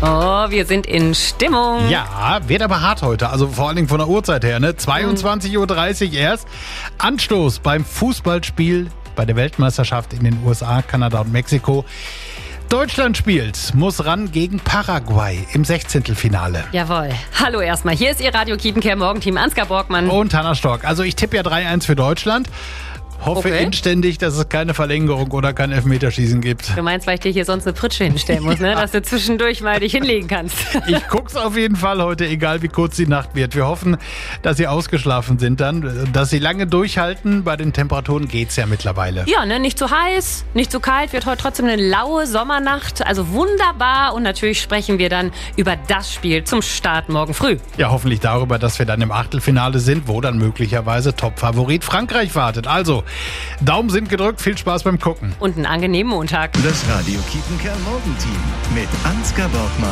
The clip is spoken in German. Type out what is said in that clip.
Oh, wir sind in Stimmung. Ja, wird aber hart heute, also vor allen Dingen von der Uhrzeit her, ne? 22.30 Uhr erst. Anstoß beim Fußballspiel bei der Weltmeisterschaft in den USA, Kanada und Mexiko. Deutschland spielt, muss ran gegen Paraguay im 16. Jawohl. Hallo erstmal. Hier ist Ihr Radio Kiepenkehr Morgenteam Ansgar Borgmann. Und Hanna Stork. Also ich tippe ja 3-1 für Deutschland. Hoffe inständig, dass es keine Verlängerung oder kein Elfmeterschießen gibt. Du meinst, weil ich dir hier sonst eine Pritsche hinstellen muss, ne? Dass du zwischendurch mal dich hinlegen kannst. Ich guck's auf jeden Fall heute, egal wie kurz die Nacht wird. Wir hoffen, dass Sie ausgeschlafen sind dann, dass Sie lange durchhalten. Bei den Temperaturen geht's ja mittlerweile. Ja, ne? Nicht zu heiß, nicht zu kalt, wird heute trotzdem eine laue Sommernacht. Also wunderbar. Und natürlich sprechen wir dann über das Spiel zum Start morgen früh. Ja, hoffentlich darüber, dass wir dann im Achtelfinale sind, wo dann möglicherweise Topfavorit Frankreich wartet. Also, Daumen sind gedrückt, viel Spaß beim Gucken. Und einen angenehmen Montag. Das Radio Kiepenkehr Morgenteam mit Ansgar Borgmann